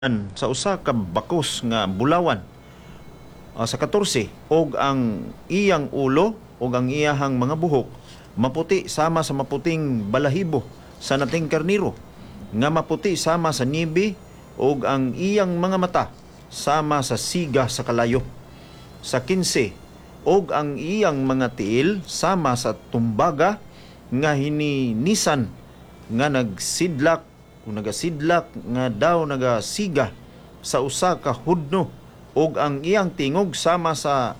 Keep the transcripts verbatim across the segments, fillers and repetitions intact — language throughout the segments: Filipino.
sa usa ka bakos nga bulawan uh, sa katorse og ang iyang ulo og ang iyahang mga buhok maputi sama sa maputing balahibo sa nating karniro nga maputi sama sa nibi og ang iyang mga mata sama sa siga sa kalayo. Sa kinse og ang iyang mga tiil sama sa tumbaga nga hininisan nga nagsidlak kung nagasidlak nga daw nagasiga sa usa ka hudno og ang iyang tingog sama sa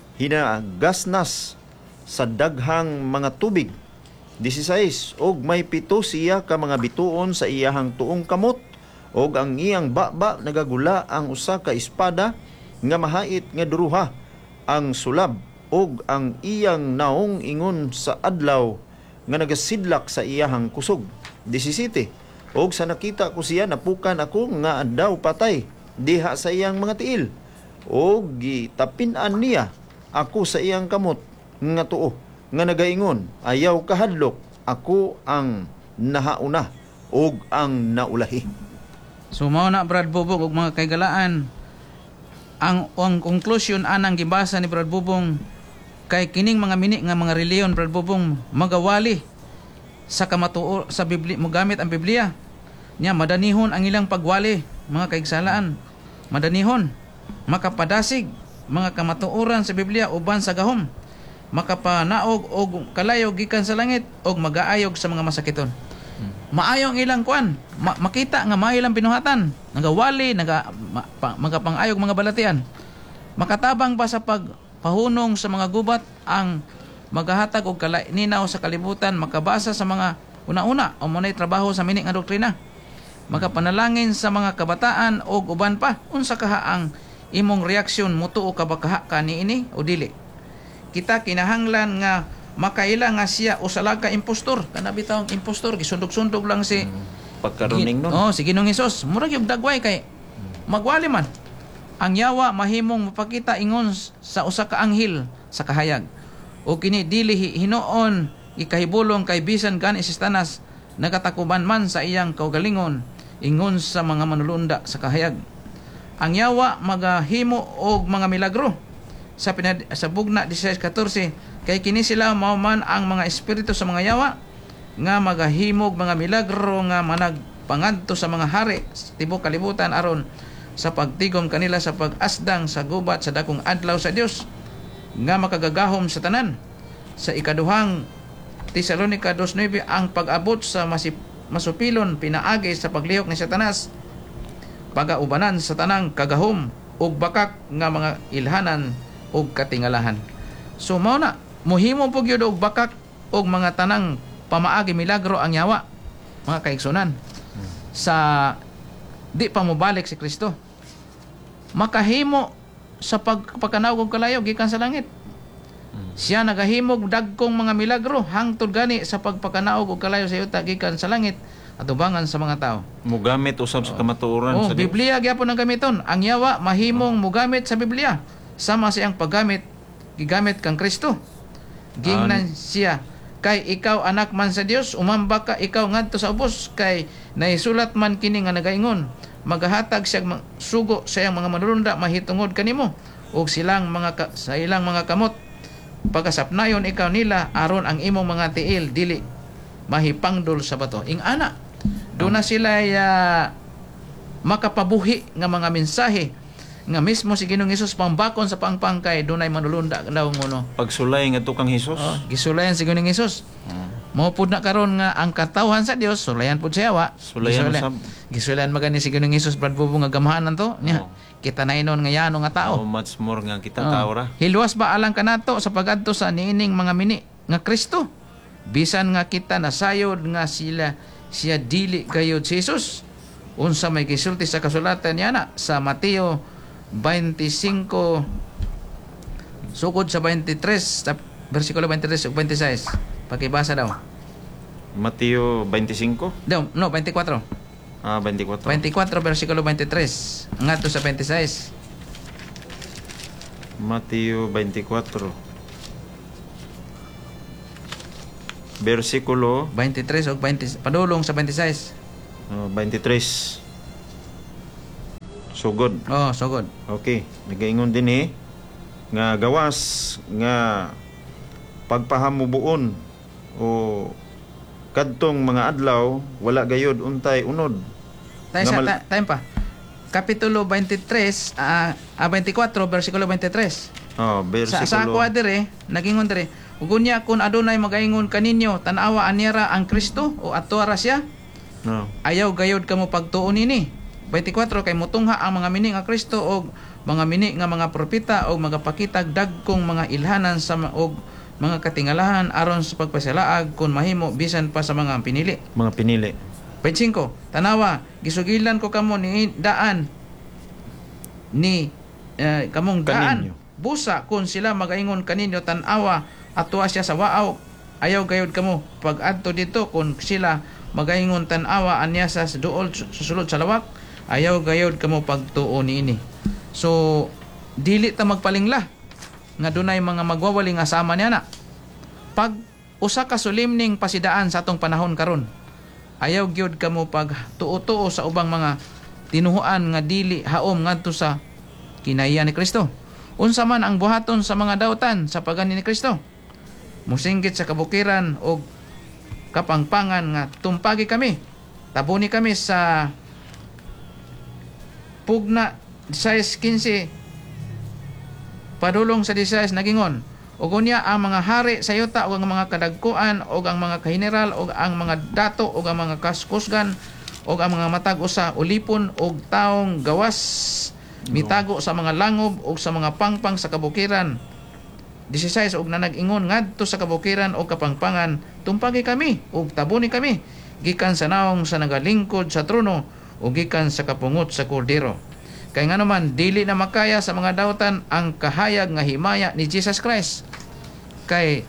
hinagasnas sa daghang mga tubig. Disisays og may pito siya ka mga bituon sa iyahang tuong kamot og ang iyang baba nagagula ang usa ka espada nga mahait nga duruha ang sulab og ang iyang naong ingon sa adlaw nga nagasidlak sa iyahang kusog. Disisite og sa nakita ko siya napukan ako nga daw patay diha sa iyang mga tiil og gitapin-an niya ako sa iyang kamot nga tuo nga nagaingon ayaw kahadlok ako ang nahauna og ang naulahi. So mao na Brad Bubong og mga kaygalaan ang ang conclusion anang gibasa ni Brad Bubong kay kining mga mini nga mga reliyon Brad Bubong magawali sa kamatuo sa Biblia mo gamit ang Biblia nya madanihon ang ilang pagwali mga kaigsalaan madanihon makapadasig mga kamatuoran sa Biblia uban sa gahom makapanaog og kalayo gikan sa langit og magaayog sa mga masakiton. Maayong ilang kwan ma- makita nga maayo ilang pinuhatan nagawali naga ma, pa, magapangayog mga balatian makatabang pa sa pagpahunong sa mga gubat ang magahatag og kalaininaw sa kalibutan makabasa sa mga una-una o munay trabaho sa mini nga doktrina makapanalangin sa mga kabataan o uban pa unsa kaha ang imong reaksyon mutuo ka ba kaha ka niini o dili. Kita kinahanglan nga makaila nga siya usa ka impostor kana bitawng impostor gisundog-sundog lang si pagkaruning nun. Oh si Ginoong Hesus murag yung dagway kay magwali man ang yawa mahimong mapakita ingon sa usa ka anghel sa kahayag o kini dili hinuon ikahibulong kay bisan gani si Satanas nagatakuban man sa iyang kaugalingon ingon sa mga manulunda sa kahayag. Ang yawa magahimo og mga milagro sa pinad, sa bugna sixteen fourteen kay kini sila mao man ang mga espiritu sa mga yawa nga magahimog mga milagro nga managpangadto sa mga hari sa tibuok kalibutan aron sa pagtigom kanila sa pag-asdang sa gubat sa dakong adlaw sa Dios nga makagagahom sa tanan. Sa ikaduhang Tesalonica two nine ang pag-abot sa masip, masupilon pinaagi sa paglihok ni Satanas pagaubanan sa tanang kagahom ug bakak nga mga ilhanan ug katingalahan. So mao na mohimo pug gyud og bakak og mga tanang pamaagi milagro ang yawa mga kaigsunan sa di pa mobalik si Kristo makahimo sa pagpakanaw og kalayo gikan sa langit. Siya nagahimog dagkong mga milagro hangtod gani sa pagpakanaog og kalayo sa yuta gikan sa langit atubangan sa mga tao. Mugamit usab sa kamatuoran oh, sa Dios. Biblia gyapon ang gamiton. Ang yawa mahimong mugamit sa Biblia sama siyang paggamit gigamit kang Kristo. Gingnan siya kay ikaw anak man sa Dios umamba ka ikaw ngadto sa ubos kay naisulat man kini nga nagaingon magahatag siya sugo sa iyang mga manulunda mahitungod kanimo ug silang mga ka, sa ilang mga kamot pagkasapnayon ikaw nila aron ang imong mga tiil dili mahipangdol sa bato. Ing ana do na sila uh, makapabuhi nga mga mensahe nga mismo si Ginoong Hesus pambakon sa pangpangkay dunay manulunda daw ngono pagsulay nga tukang Hesus. Oh, gisulayan si Ginoong Hesus. Hmm. Mao pud na karon nga ang katawhan sa Dios sulayan pud sa yawa. Sulayan usab. Gisulayan magani si Ginoong Hesus brad bubong nga gamahanan to nya. Oh. Kita na inon nga yano nga tao. How much more nga kita oh. tao ra. Hilwas ba alang kanato sa pagadto sa niining mga mini nga Kristo. Bisan nga kita nasayod nga sila siya dili gayud si Jesus. Unsa may gisulti sa kasulatan niya na sa Mateo twenty-five sukod sa twenty-three bersikulo twenty-three ug twenty-six pakibasa daw. Mateo twenty-five? Daw, no, twenty-four. Ah, twenty-four. twenty-four bersikulo twenty-three ngadto sa twenty-six. Mateo twenty-four bersikulo twenty-three ug twenty padulong sa twenty-six. uh, twenty-three Sugod. Oh, sugod. Okay, nagaingon din eh nga gawas nga pagpahamubuon o kadtong mga adlaw wala gayod untay unod. Tayo Nga sa mal- ta- time pa. Kapitulo twenty-three, ah ah, twenty-four, versikulo twenty-three. Oh, Sa sa bersikulo. ako dire, nagingon dire. Ugunya kun adunay magaingon kaninyo, tan-awa anyara ang Kristo o atuara siya, No. ayaw gayod kamo pagtuon nini. twenty-four kay mutungha ang mga mini nga Kristo og mga mini nga mga propeta og magapakitag dagkong mga ilhanan sa ma- og mga katingalahan aron sa pagpasalaag kun mahimo bisan pa sa mga pinili. Mga pinili. twenty-five Tanawa, gisugilan ko kamo ni daan ni eh, kamong daan. Kaninyo. Busa kun sila magaingon kaninyo tan-awa atwa siya sa waaw. Ayaw gayud kamo pag adto dito kun sila magaingon tan-awa anya sa duol susulod sa lawak. Ayaw gayud kamo pagtuo niini. So dili ta magpalingla nga dunay mga magwawaling asama niya na. Pag usa ka sulimning pasidaan sa atong panahon karon, ayaw gyud kamo pag tuo-tuo sa ubang mga tinuhuan nga dili haom ngadto sa kinaiya ni Kristo. Unsa man ang buhaton sa mga dautan sa pagani ni Kristo? Musinggit sa kabukiran o kapangpangan nga tumpagi kami. Tabuni kami sa pugna size fifteen padulong sa size nagingon. Ug unya ang mga hari sa yuta o ang mga kadagkuan o ang mga kahineral o ang mga dato o ang mga kaskusgan o ang mga matag usa ulipon o taong gawas mitago sa mga langob o sa mga pangpang sa kabukiran. sixteen og nanag-ingon ngadto sa kabukiran o kapangpangan, tumpagi kami ug tabuni kami gikan sa naong sa nagalingkod sa trono o gikan sa kapungot sa kordero. Kay nga naman dili na makaya sa mga dautan ang kahayag nga himaya ni Jesus Christ. Kay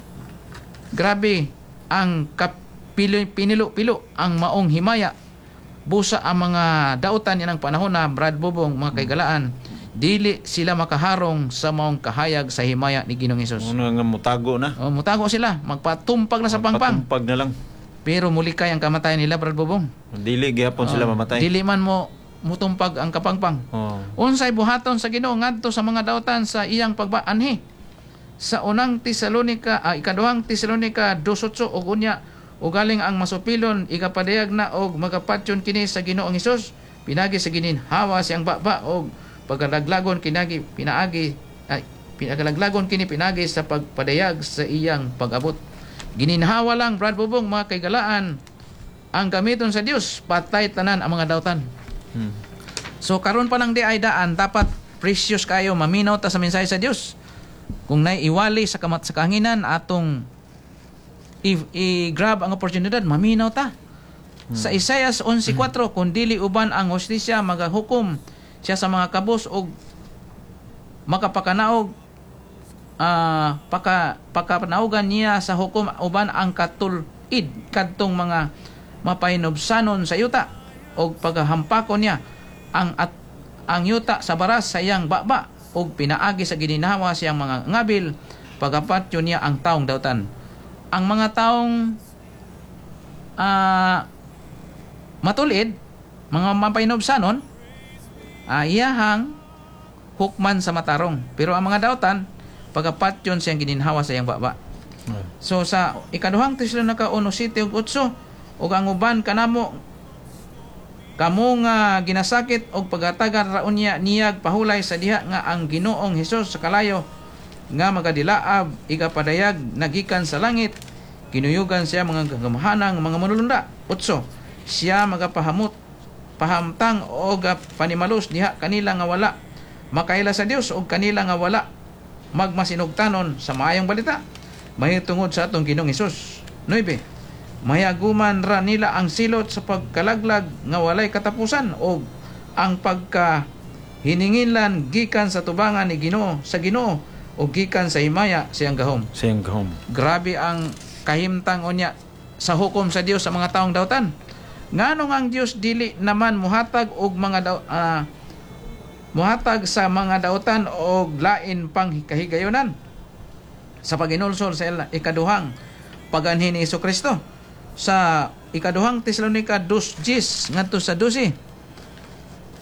grabe ang kapilo pinilo-pilo ang maong himaya. Busa ang mga dautan yan ang panahon na Brad Bubong, mga kaigalaan, dili sila makaharong sa maong kahayag sa himaya ni Ginoong Hesus. Una nga mutago na. O, mutago sila, magpatumpag na sa pangpang. Patumpag na lang. Pero muli kay ang kamatayan nila, Brad Bubong. Dili gihapon sila O, mamatay. Dili man mo mutumpag ang kapangpang. Oh. Unsay buhaton sa Ginoo ngadto sa mga dautan sa iyang pagbaanhi. Sa unang Tesalonika, ah, ikaduhang Tesalonika two eight og unya ugaling ang masupilon ikapadayag na og magapatyon kini sa Ginoong Hesus pinagi sa gininhawa siyang baba og pagkalaglagon kinagi pinaagi ay pinagalaglagon kini pinagi sa pagpadayag sa iyang pag-abot. Gininhawa lang Brad Bubong, mga kaigalaan, ang gamiton sa Dios patay tanan ang mga dautan. Hmm. So karon pa lang di ay daan dapat precious kayo maminaw ta sa mensahe sa Dios. Kung naiiwali sa kamat sa kahanginan atong i- i-grab ang oportunidad maminaw ta. Hmm. Sa Isaiah eleven four kung dili uban ang hustisya magahukom siya sa mga kabos og makapakanaog ah paka pakapanaugan niya sa hukom uban ang katulid kadtong mga mapahinobsanon sa yuta og paghahampakon niya ang at ang yuta sa baras sa iyang baba og pinaagi sa gininhawa siyang mga ngabil pagapatyo niya ang taong dautan. Ang mga taong ah matulid, mga mapahinobsanon, ah, iyahang hukman sa matarong. Pero ang mga dautan, pagapatyon siyang gininhawa sa iyang baba. So sa ikaduhang Tesalonika one siyete ug eight ug ang uban kanamo kamo nga ginasakit og pagatagan raon niya niyag pahulay sa diha nga ang Ginoong Hesus sa kalayo nga magadilaab ikapadayag nagikan sa langit kinuyugan siya mga gagamahanang mga manulunda. Utso siya magapahamot pahamtang og panimalos diha kanila nga wala makaila sa Dios og kanila nga wala magmasinugtanon sa maayong balita mahitungod sa atong Ginoong Hesus. nine Mayaguman ra nila ang silot sa pagkalaglag nga walay katapusan o ang pagka hininginlan gikan sa tubangan ni Ginoo sa Ginoo o gikan sa himaya siyang gahom. Siyang gahom. Grabe ang kahimtang unya sa hukom sa Dios sa mga taong dautan. Nganong ang Dios dili naman muhatag og mga daw, uh, muhatag sa mga dautan og lain pang kahigayonan sa paginulsol sa ikaduhang paganhin ni Jesucristo. Sa ikaduhang Tesalonika two ten ngadto sa twelve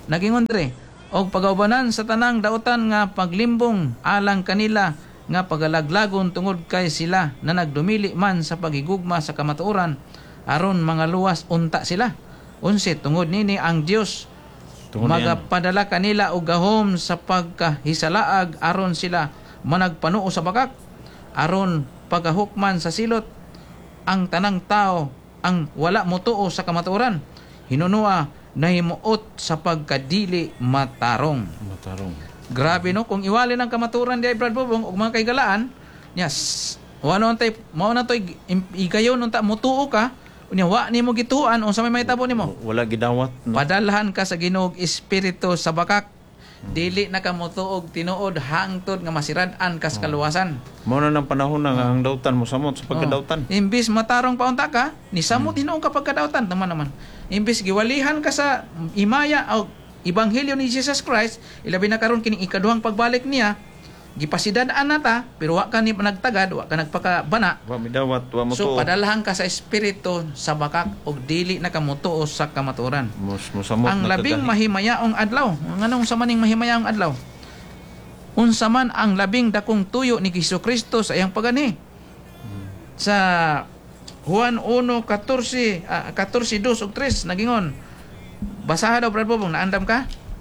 nagingon dre og pagaubanan sa tanang dautan nga paglimbong alang kanila nga pagalaglagon tungod kay sila na nagdumili man sa paghigugma sa kamatuoran aron mga luwas unta sila. Unsi tungod nini ang Dios Tungod niyan. magapadala kanila og gahom sa pagkahisalaag aron sila managpanuo sa bakak aron pagahukman sa silot ang tanang tao ang wala motuo sa kamatuoran hinunua nahimuot sa pagkadili matarong. Matarong. Grabe no, kung iwali ng kamaturan di ay Brad Bubong ug mga kaygalaan, yes, wano tay mao na toy igayon unta motuo ka, unya wa nimo gituan unsa may mahitabo nimo? Wala gidawat, no? Padalhan ka sa Ginoo og espiritu sa bakak. Dili na ka motuog tinuod hangtod nga masirad-an ka sa kaluwasan. Mao na ng panahon na nga ang dautan mo samot sa pagkadautan. Oh. Imbis matarong paunta ka, ni samot hmm. hinuong ka pagkadautan naman naman. Imbis giwalihan ka sa imaya o ebanghelyo ni Jesus Christ, ilabi na karon kining ikaduhang pagbalik niya, gipasidad-an nata pero wa ka ni nagtagad, wa ka nagpakabana. Wa midawat, wa motuo. So padalhan ka sa espiritu sa bakak og dili na ka motuo sa kamatuoran. Mus musamot Ang na labing kagahi. mahimayaong adlaw, nganong sa maning mahimayaong adlaw? Unsa man ang labing dakong tuyo ni Jesucristo sa iyang pagani. Sa Juan one fourteen, ah, fourteen two ug three nagingon. Basaha daw Brad Bobong, naandam ka?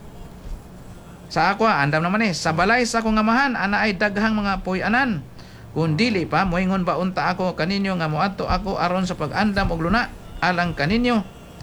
Sa ako, andam naman eh. Sa balay sa akong amahan, ana ay daghang mga puy-anan. Kung dili pa, moingon ba unta ako kaninyo nga moadto ako aron sa pag-andam og luna alang kaninyo.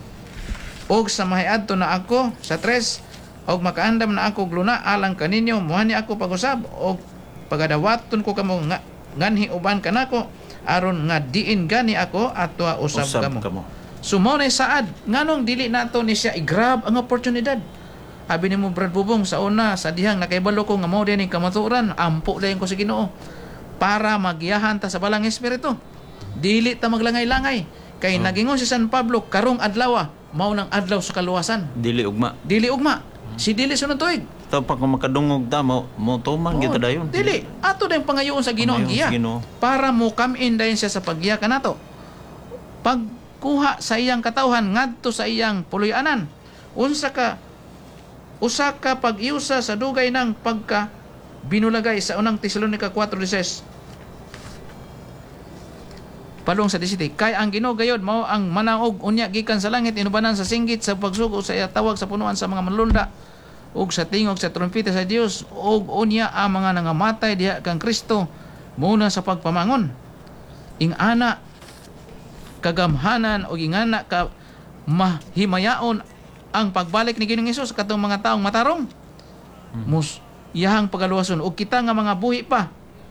Og sa mahiadto na ako sa tres, og makaandam na ako og luna alang kaninyo, muhani ako pag-usab og pagadawaton ko kamo nga nganhi uban kanako aron nga diin gani ako atwa usab, Usab kamo. kamo. Sumonay saad nganong dili nato ni siya i-grab ang oportunidad. Abi ni mo Brad Bubong sa una sa dihang nakaibalo ko nga mao din kamatuoran ampo dayon ko sa Ginoo para magiyahan ta sa balang espiritu. Dili ta maglangay-langay kay Oh. nagingon si San Pablo karong adlaw mao nang adlaw sa kaluwasan. Dili ugma. Dili ugma. Si dili sunod tuig. Taw pa kung makadungog ta mo mo tuman kita dayon. Dili ato din pangayoon sa Ginoo ang Pangayoon giya sa Ginoo. para mo come in dayon siya sa paggiya kanato. Pagkuha sa iyang katawhan ngadto sa iyang puloy-anan. Unsa ka usa ka pag-iusa sa dugay ng pagka binulagay sa unang Tesalonica four sixteen. Palong sa disiti, kay ang Ginoo gayod mao ang manaog unya gikan sa langit inubanan sa singgit sa pagsugo sa iya tawag sa punuan sa mga manlunda ug sa tingog sa trumpeta sa Dios ug unya ang mga nangamatay diha kang Kristo muna sa pagpamangon. Ing ana kagamhanan o ingana ka mahimayaon ang pagbalik ni Ginoong Hesus katong mga taong matarong. Mus iyahang pagaluwason ug kita nga mga buhi pa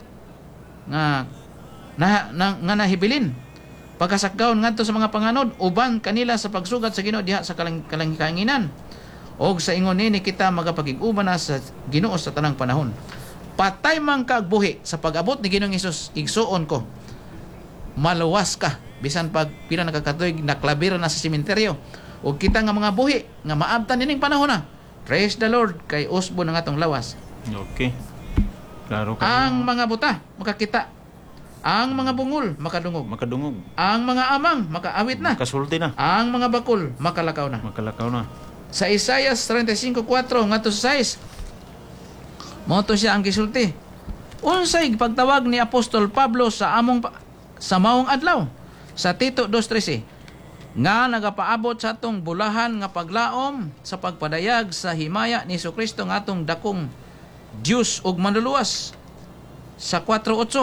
nga na, na nga nahibilin pagkasakgaon ngadto sa mga panganod uban kanila sa pagsugat sa Ginoo diha sa kalang kalanginan og sa ingon nini kita magapagig-uban na sa Ginoo sa tanang panahon. Patay man kag buhi sa pag-abot ni Ginoong Hesus igsuon ko maluwas ka bisan pag pila nakakatuig naklabira na sa sementeryo ug kita nga mga buhi nga maabtan nining panahon na. Praise the Lord kay usbo na nga tong lawas. Okay. Klaro ka. Ang mga buta makakita. Ang mga bungol makadungog. Makadungog. Ang mga amang makaawit na. Kasulti na. Ang mga bakol makalakaw na. Makalakaw na. Sa Isaiah thirty-five four ngadto sa six, mao to siya ang gisulti. Unsay pagtawag ni Apostol Pablo sa among pa- sa maong adlaw sa Tito two thirteen nga nagapaabot sa atong bulahan nga paglaom sa pagpadayag sa himaya ni Jesucristo nga atong dakong Dios ug manluluwas sa four eight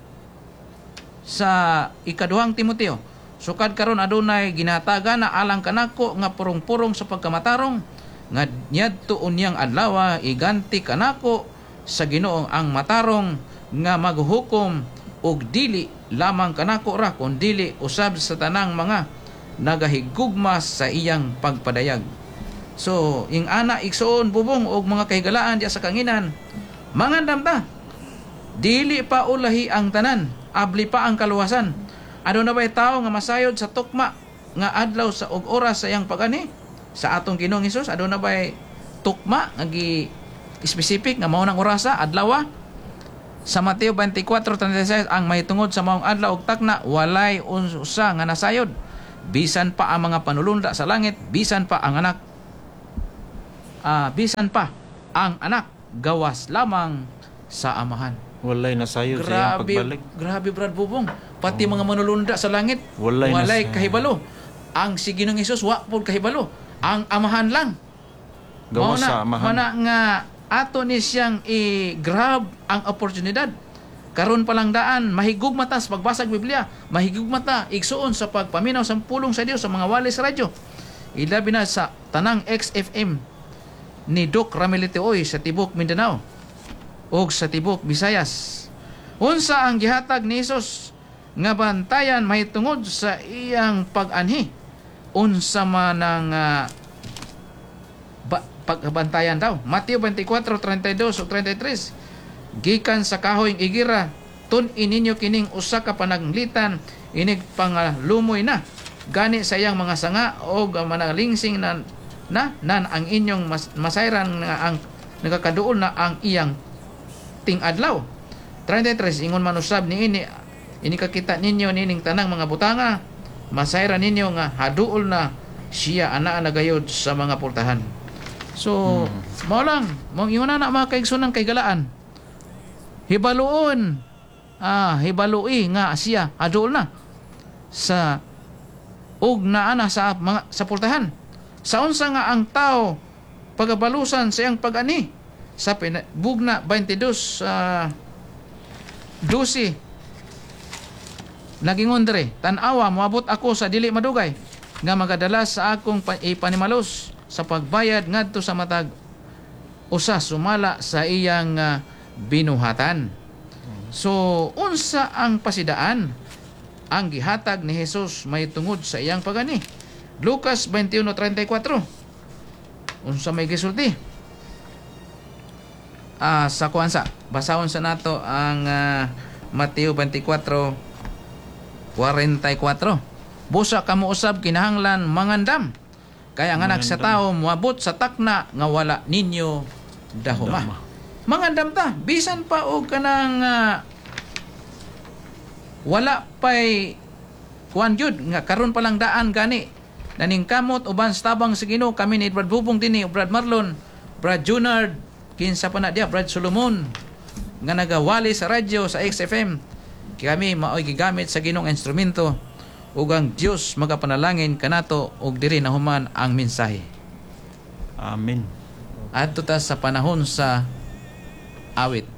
sa ikaduhang Timoteo. Sukad karon adunay ginataga na alang kanako nga purong-purong sa pagkamatarong nga nyadto unyang adlaw iganti kanako sa Ginoo ang matarong nga maghukom og dili lamang kanako ra kun dili usab sa tanang mga nagahigugma sa iyang pagpadayag. So, ing ana igsoon bubong og mga kahigalaan diya sa kanginan, mangandam ta. Dili pa ulahi ang tanan, abli pa ang kaluwasan. Ano na ba'y tao nga masayod sa tukma nga adlaw sa og oras sa iyang pagani? Sa atong Ginoong Hesus, ano na ba'y tukma nga gi specific nga mao nang orasa adlaw? Sa Mateo twenty-four thirty-six ang mahitungod sa maong adlaw ug takna walay usa nga nasayod. Bisan pa ang mga panulunda sa langit, bisan pa ang anak ah, bisan pa ang anak gawas lamang sa amahan. Walay nasayo sa iyang Grabe, pagbalik. grabe Brad Bubong. Pati mga manulunda sa langit, Walay walay nas- kahibalo. Ang si Ginoong Hesus wa pud kahibalo. Ang amahan lang. Gawas Mao na- sa amahan. mao na nga ato ni siyang i-grab ang oportunidad. Karon pa lang daan, mahigugma ta sa pagbasag Biblia, mahigugma ta igsuon sa pagpaminaw sa pulong sa Dios sa mga wali sa radyo. Ilabi na sa tanang X F M ni Doc Ramelite Oy sa Tibok Mindanao ug sa Tibok Visayas. Unsa ang gihatag ni Hesus nga bantayan mahitungod sa iyang pag-anhi? Unsa man ang ah, ba- pagbantayan daw? Mateo twenty-four, thirty-two ug thirty-three. Gikan sa kahoyng igira, tun-in ninyo kining usa ka panaglitan, inig pangalumoy na. Gani sa iyang mga sanga o manalingsing na, na nan ang inyong mas, masayran nga ang nagakaduol na ang iyang ting-adlaw. thirty-three. Ingon manusab ni ini, ini kakita ninyo nining tanang mga butanga, masayran ninyo nga haduol na siya ana nagayod sa mga pultahan. So, hmm. mao lang, mong ingon na mga kaigsunan kay galaan. Hibaluon, ah, hibalui nga siya adol na sa ug naana sa mga sa pultahan. Sa unsa nga ang tao pagabalusan sa iyang pag-ani sa pina, bugna twenty-two uh, twelve nagingon dere, tan-awa moabot ako sa dili madugay nga magadalas sa akong ipanimalos sa pagbayad ngadto sa matag usa sumala sa iyang uh, binuhatan. So, unsa ang pasidaan? Ang gihatag ni Jesus may tungod sa iyang pagani. Lucas twenty-one thirty-four. Unsa may gisulti? Ah, sa kuansa, basahon sa nato ang uh, Mateo twenty-four forty-four. Busa kamo usab kinahanglan mangandam. Kaya ang anak sa tao moabot sa takna nga wala ninyo dahuma. Dama. Mangandam ta, bisan pa og kanang uh, wala pay kuan jud nga karon pa lang daan gani naning kamot uban sa tabang sa Ginoo kami ni Brad Bubong dinhi, Brad Marlon, Brad Junard, kinsa pa na dia, Brad Solomon nga nagawali sa radyo sa X F M. Kami maoy gigamit sa Ginoong instrumento ug ang Dios magapanalangin kanato ug diri nahuman ang mensahe. Amen. Adto ta sa panahon sa awit.